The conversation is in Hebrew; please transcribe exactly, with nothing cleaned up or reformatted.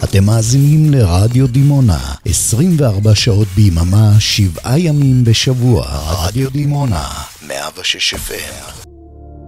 אתם מאזינים לרדיו דימונה, עשרים וארבע שעות ביממה, שבעה ימים בשבוע. רדיו דימונה, מאה ושש אף אם.